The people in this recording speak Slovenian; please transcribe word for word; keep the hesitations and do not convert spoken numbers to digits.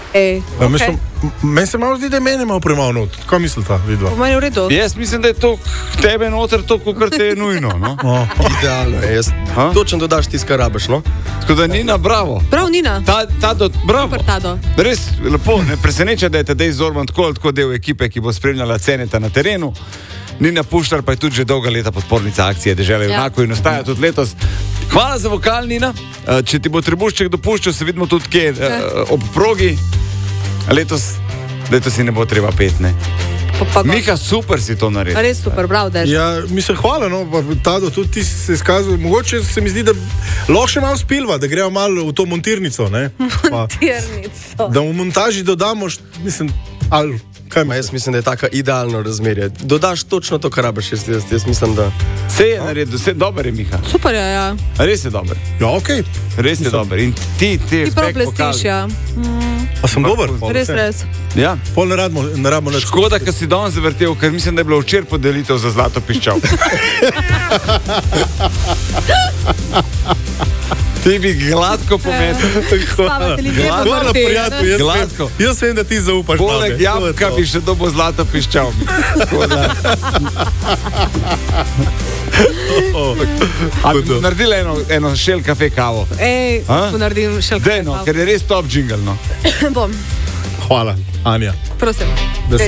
Ej, Ja, okay. mislim, meni se malo zdi, da je meni malo premalo not. Kaj mislite, vidva? Po meni v redu. Jaz mislim, da je to k tebe noter to, kar te je nujno. No? Oh. Idealno je, jaz Ha? točno dodaš tisto, kar rabiš, no? Tako da Nina, bravo. Prav, Nina. Ta, ta do, bravo. Super, Tado. Res lepo, ne preseneča, da je Tadej Zorman tako, tako del ekipe, ki bo spremljala Ceneta na terenu. Nina Puštar pa je tudi že dolga leta podpornica akcije Dežele junakov in ostaja tudi letos. Hvala za vokal, Nina. Če ti bo trebušček dopuščal, se vidimo tudi kje ob progi. Letos, letos si ne bo treba pet, ne. Pa, pa, Miha, super si to naredil. res super, bravo, Dež. Ja, mislim, hvala, no, pa Tado, tudi ti si se izkazal. Mogoče se mi zdi, da lahko še malo spilva, da gremo malo v to montirnico, ne? Pa, Montirnico. da v montaži dodamo, št- mislim, ali kaj Ma mi jaz mislim, da je tako idealno razmerje. Dodaš točno to, kar rabiš, jaz, jaz, jaz mislim, da... Vse je naredil, vse dober je, Miha. Super je, ja. Res je dober. Ja, okej. Res je dober. In ti, ti, Ti prav back vokal. blestiš, ja. A sem dober? Pol, Res, vse. res. Ja. Pol ne rabimo, ne rabimo nič. Škoda, ker si danes zavrtel, ker mislim, da je bilo včeraj podelitev za zlato piščal. Ti bi gladko pometel. Spavate li lepo Hvala, morate, prijatelj, ne? jaz, Gladko. vem- jaz vem, da ti zaupaš. Poleg name. jabolka To je bi še dobo zlato piščal. Tako da, to. Oh. a bi naredila eno, eno šel kafe kavo. Ej, A? ko naredim še Dej no, ker je res top jingle, no. Bom, Hvala, Anja. prosim. Da si